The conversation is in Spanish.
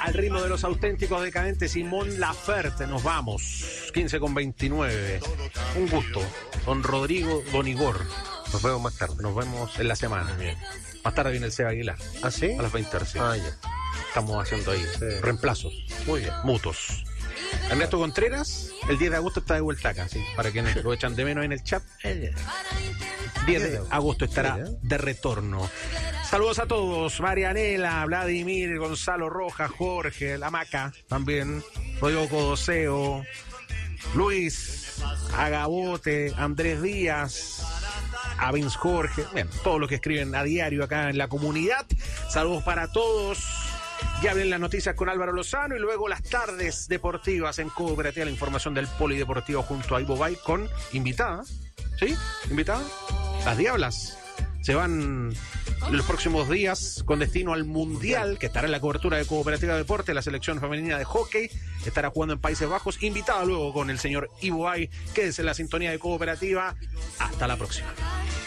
al ritmo de los auténticos decadentes y Mon Laferte. Nos vamos, 15:29. Un gusto, don Rodrigo, don Igor. Nos vemos más tarde. Nos vemos en la semana. Bien. Más tarde viene el Seba Aguilar. ¿Ah, sí? A las 20 horas. Sí. Ah, ya. Estamos haciendo ahí reemplazos. Muy bien. Mutuos. Ernesto Contreras, el 10 de agosto está de vuelta acá, ¿sí? Para quienes lo echan de menos en el chat. 10 de agosto estará de retorno. Saludos a todos, Marianela, Vladimir, Gonzalo Rojas, Jorge, La Maca también, Rodrigo Codoseo, Luis, Agabote, Andrés Díaz, Avins Jorge, bien, todos los que escriben a diario acá en la comunidad. Saludos para todos. Ya vienen las noticias con Álvaro Lozano y luego las tardes deportivas en Cooperativa, la información del polideportivo junto a Ivo Bay con invitada. ¿Sí? ¿Invitada? Las Diablas se van en los próximos días con destino al Mundial, que estará en la cobertura de Cooperativa Deporte. La selección femenina de hockey estará jugando en Países Bajos. Invitada luego con el señor Ivo Bay. Quédese en la sintonía de Cooperativa. Hasta la próxima.